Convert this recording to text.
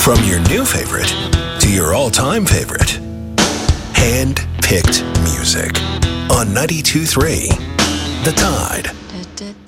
From your new favorite to your all-time favorite. Hand-picked music on 92.3 The Tide.